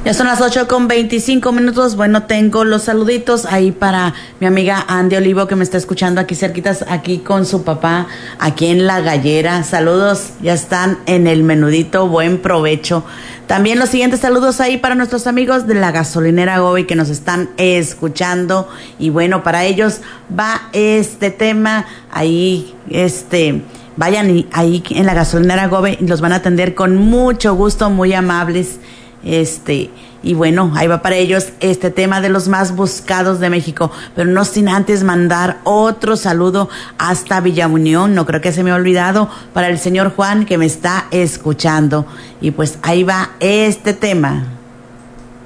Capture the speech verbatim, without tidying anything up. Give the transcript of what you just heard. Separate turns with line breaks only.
Ya son las ocho con veinticinco minutos. Bueno, tengo los saluditos ahí para mi amiga Andy Olivo, que me está escuchando aquí cerquitas, aquí con su papá, aquí en La Gallera. Saludos, ya están en el menudito, buen provecho. También los siguientes saludos ahí para nuestros amigos de la gasolinera Gobi que nos están escuchando. Y bueno, para ellos va este tema ahí, este... Vayan ahí en la gasolinera Gobi y los van a atender con mucho gusto, muy amables. Este, y bueno, ahí va para ellos este tema de los más buscados de México, pero no sin antes mandar otro saludo hasta Villa Unión, no creo que se me ha olvidado, para el señor Juan que me está escuchando. Y pues ahí va este tema.